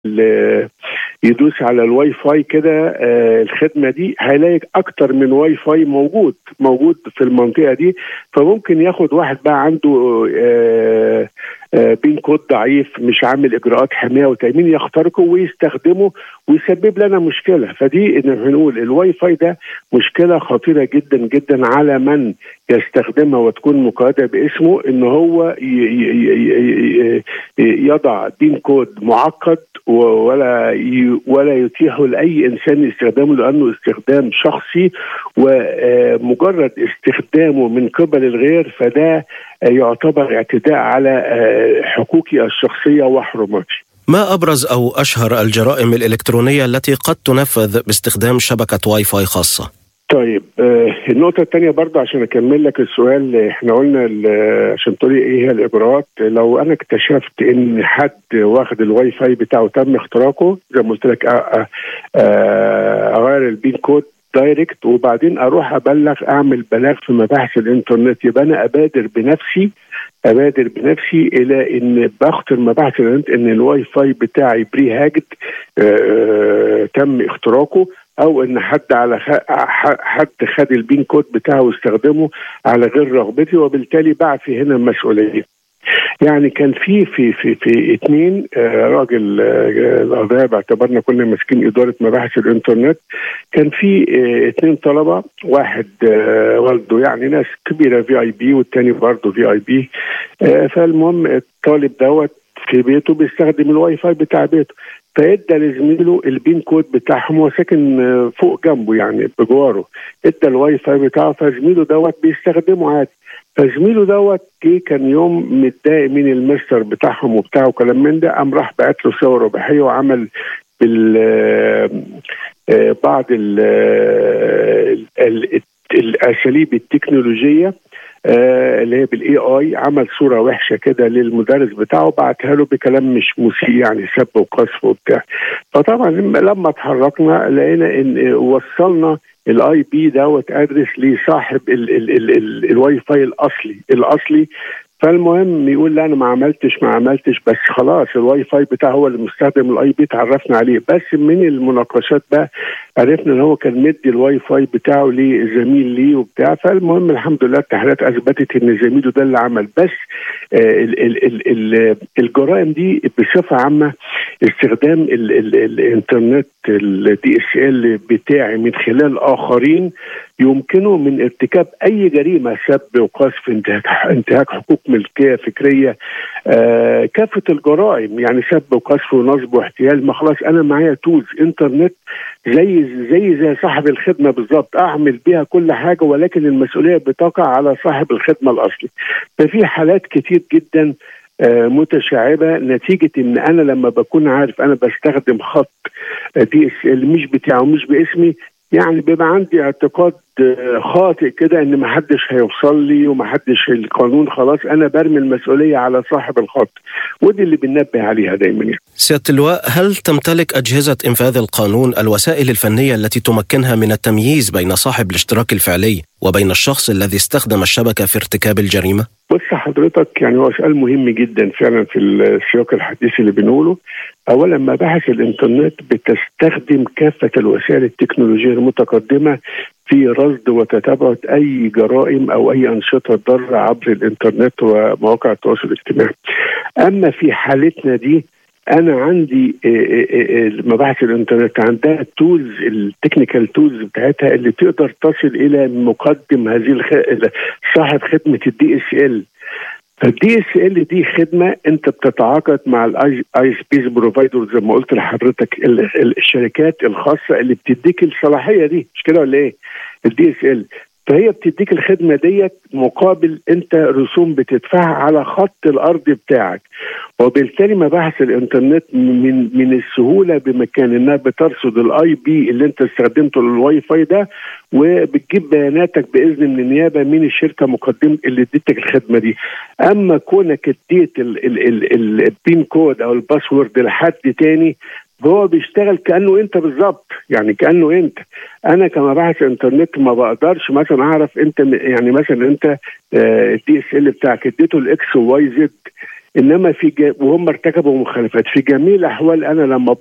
يدوس على الواي فاي كده، الخدمة دي هيلاقي أكتر من واي فاي موجود في المنطقة دي. فممكن ياخد واحد بقى عنده بين كود ضعيف، مش عامل إجراءات حماية وتأمين، يخترقه ويستخدمه ويسبب لنا مشكلة. فدي هنقول الواي فاي ده مشكلة خطيرة جدا جدا على من يستخدمها وتكون مقيدة باسمه، إن هو يضع بين كود معقد ولا يتيح لأي إنسان استخدامه، لأنه استخدام شخصي، ومجرد استخدامه من قبل الغير فده يعتبر اعتداء على حقوقي الشخصية وحرماتي. ما أبرز أو أشهر الجرائم الإلكترونية التي قد تنفذ باستخدام شبكة واي فاي خاصة؟ طيب، النقطة الثانية برضه عشان أكمل لك السؤال، احنا قلنا عشان تقولي ايه هي الإجراءات. لو أنا اكتشفت إن حد واخد الواي فاي بتاعه تم اختراقه، زي ما قلت لك أغير البين كود دايركت، وبعدين أروح أعمل بلاغ في مباحث الإنترنت. يبقى أنا أبادر بنفسي إلى إن بخطر مباحث الإنترنت إن الواي فاي بتاعي بري هاجد، تم اختراقه، او ان حد خد البين كود بتاعه واستخدمه على غير رغبتي، وبالتالي بقى في هنا مسؤوليه. يعني كان في اتنين راجل القضايا باعتبارنا كنا ماسكين اداره مباحث الانترنت، كان في اتنين طلبه، واحد والده يعني ناس كبيره في اي بي، والتاني برضه في اي بي. فالمهم الطالب دوت في بيته بيستخدم الواي فاي بتاع بيته، فادى لزميله البين كود بتاعهم، هو ساكن فوق جنبه يعني بجواره، ادى الواي فاي بتاعه، فزميله دوت بيستخدمه عادي. فزميله دوت كان يوم متضايق من المستر بتاعهم وبتاعه وكلام من ده، قام راح بعت له صور رباحيه وعمل بعض الاساليب التكنولوجيه اللي هي بالاي اي، عمل صوره وحشه كده للمدرس بتاعه، بعتها له بكلام مش مسيء يعني سب وقذف وبتاع. فطبعا لما اتحركنا لقينا ان وصلنا الاي بي دوت ادرس لصاحب الواي فاي الاصلي. فالمهم يقول لا انا ما عملتش، بس خلاص الواي فاي بتاعه هو اللي مستخدم الاي بي، تعرفنا عليه. بس من المناقشات بقى عرفنا ان هو كان مدي الواي فاي بتاعه لزميل ليه وبتاع. فالمهم الحمد لله التحريات اثبتت ان زميله ده اللي عمل. بس الجرائم دي بصفه عامه، استخدام الانترنت الدي اس ال بتاعي من خلال اخرين يمكنه من ارتكاب اي جريمه، سب وقذف، انتهاك حقوق ملكيه فكريه، كافه الجرائم يعني سب وقذف ونصب واحتيال. ما خلاص انا معايا تولز انترنت زي صاحب الخدمه بالظبط، اعمل بيها كل حاجه، ولكن المسؤوليه بتقع على صاحب الخدمه الاصلي. ففي حالات كتير جدا متشعبه نتيجه ان انا لما بكون عارف انا بستخدم خط دي اس ال مش بتاعه مش باسمي، يعني بيبقى عندي اعتقاد خاطئ كده ان محدش هيوصل لي ومحدش القانون، خلاص انا برمي المسؤوليه على صاحب الخط، ودي اللي بننبه عليها دايما. سيادة اللواء، هل تمتلك أجهزة إنفاذ القانون الوسائل الفنية التي تمكنها من التمييز بين صاحب الاشتراك الفعلي وبين الشخص الذي استخدم الشبكة في ارتكاب الجريمة؟ بص حضرتك، يعني هو سؤال مهم جدا فعلا في السياق الحديث اللي بنقوله. اولا مباحث الانترنت بتستخدم كافه الوسائل التكنولوجيه المتقدمه في رصد وتتابعه اي جرائم او اي انشطه ضاره عبر الانترنت ومواقع التواصل الاجتماعي. اما في حالتنا دي انا عندي مباحث الانترنت عندها التولز التكنيكال تولز بتاعتها اللي تقدر تصل الى مقدم هذه صاحب خدمه الدي اس ال. فالدي اس ال دي خدمه انت بتتعاقد مع الاي اس بيز بروفايدر، زي ما قلت لحضرتك الشركات الخاصه اللي بتديك الصلاحيه دي، مش كده ولا ايه؟ الدي اس ال، فهي بتديك الخدمه ديت مقابل انت رسوم بتدفعها على خط الارض بتاعك. وبالتالي مباحث الانترنت من السهوله بمكان انها بترصد الاي بي اللي انت استخدمته للواي فاي ده، وبتجيب بياناتك باذن من النيابه من الشركه مقدمه اللي اديتك الخدمه دي. اما كونك اديت البين كود او الباسورد لحد تاني، هو بيشتغل كأنه انت بالظبط، يعني كأنه انت. انا كمباحث انترنت ما بقدرش مثلا اعرف انت، يعني مثلا انت الدي اس ال بتاعك اديته الاكس وواي زد، انما وهم ارتكبوا مخالفات. في جميع الاحوال انا لما